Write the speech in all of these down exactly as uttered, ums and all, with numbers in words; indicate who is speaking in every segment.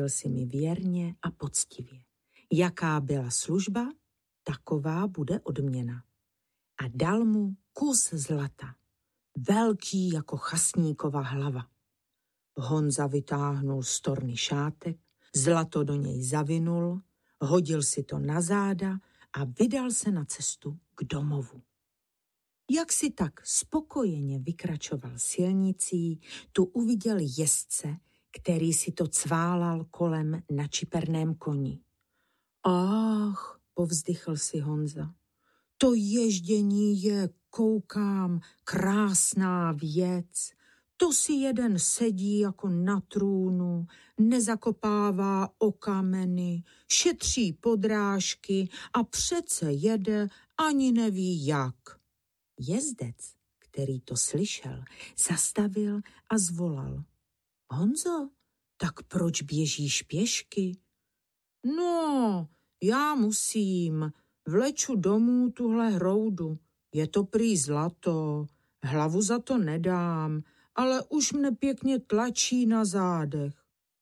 Speaker 1: sloužil si mi věrně a poctivě. Jaká byla služba, taková bude odměna. A dal mu kus zlata, velký jako chasníkova hlava. Honza vytáhnul z torny šátek, zlato do něj zavinul, hodil si to na záda a vydal se na cestu k domovu. Jak si tak spokojeně vykračoval silnicí, tu uviděl jezdce, který si to cválal kolem na čiperném koni. Ach, povzdychl si Honza, to ježdění je, koukám, krásná věc. To si jeden sedí jako na trůnu, nezakopává o kameny, šetří podrážky a přece jede, ani neví jak. Jezdec, který to slyšel, zastavil a zvolal. Honzo, tak proč běžíš pěšky? No, já musím, vleču domů tuhle hroudu. Je to prý zlato, hlavu za to nedám, ale už mne pěkně tlačí na zádech.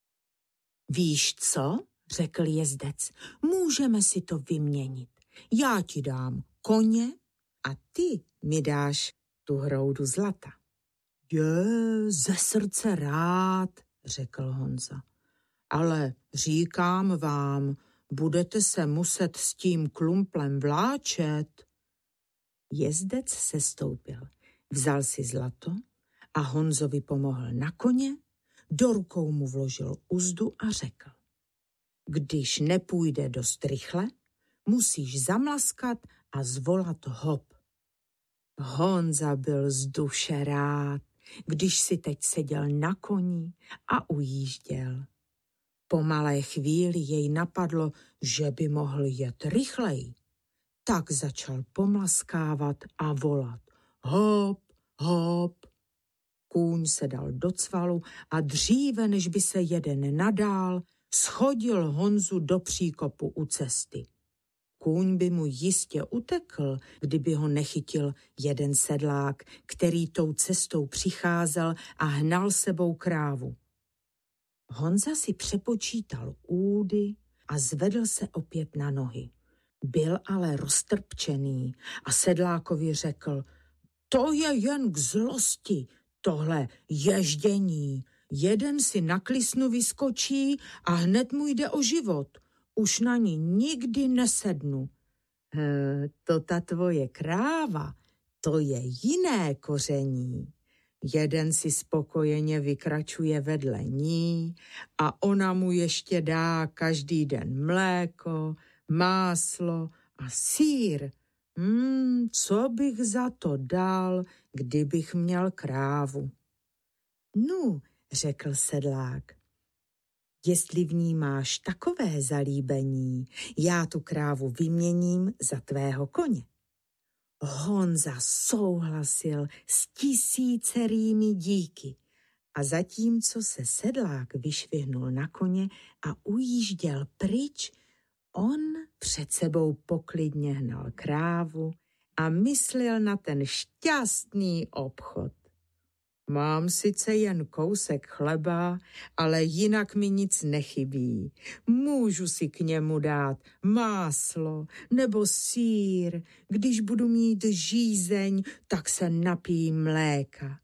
Speaker 1: Víš co, řekl jezdec, můžeme si to vyměnit. Já ti dám koně a ty mi dáš tu hroudu zlata. Je, ze srdce rád, řekl Honza. Ale říkám vám, budete se muset s tím klumplem vláčet. Jezdec sestoupil, vzal si zlato a Honzovi pomohl na koně, do rukou mu vložil uzdu a řekl. Když nepůjde dost rychle, musíš zamlaskat a zvolat hop. Honza byl z duše rád, když si teď seděl na koni a ujížděl. Po malé chvíli jej napadlo, že by mohl jet rychleji. Tak začal pomlaskávat a volat. Hop, hop. Kůň se dal do cvalu a dříve, než by se jeden nadál, schodil Honzu do příkopu u cesty. Kůň by mu jistě utekl, kdyby ho nechytil jeden sedlák, který tou cestou přicházel a hnal sebou krávu. Honza si přepočítal údy a zvedl se opět na nohy. Byl ale roztrpčený a sedlákovi řekl, to je jen k zlosti, tohle ježdění. Jeden si na klisnu vyskočí a hned mu jde o život. Už na ní nikdy nesednu. E, to ta tvoje kráva, to je jiné koření. Jeden si spokojeně vykračuje vedle ní a ona mu ještě dá každý den mléko, máslo a sýr. Hmm, co bych za to dal, kdybych měl krávu? Nu, řekl sedlák, jestli v ní máš takové zalíbení, já tu krávu vyměním za tvého koně. Honza souhlasil s tisícerými díky a zatímco se sedlák vyšvihnul na koně a ujížděl pryč, on před sebou poklidně hnal krávu a myslel na ten šťastný obchod. Mám sice jen kousek chleba, ale jinak mi nic nechybí. Můžu si k němu dát máslo nebo sýr. Když budu mít žízeň, tak se napijím mléka.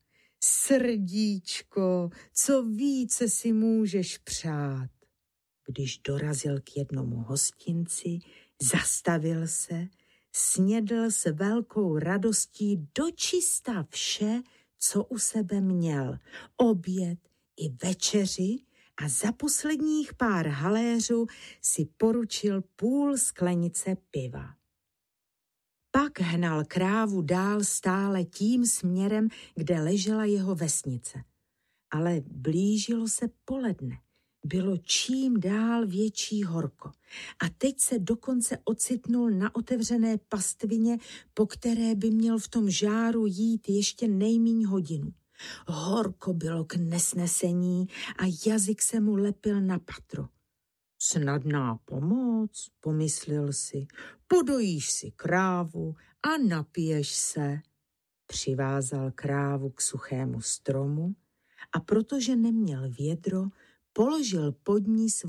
Speaker 1: Srdíčko, co více si můžeš přát. Když dorazil k jednomu hostinci, zastavil se, snědl s velkou radostí dočista vše, co u sebe měl, oběd i večeři a za posledních pár haléřů si poručil půl sklenice piva. Pak hnal krávu dál stále tím směrem, kde ležela jeho vesnice. Ale blížilo se poledne. Bylo čím dál větší horko a teď se dokonce ocitnul na otevřené pastvině, po které by měl v tom žáru jít ještě nejmíň hodinu. Horko bylo k nesnesení a jazyk se mu lepil na patro. Snadná pomoc, pomyslel si, podojíš si krávu a napiješ se. Přivázal krávu k suchému stromu a protože neměl vědro, položil pod ní svou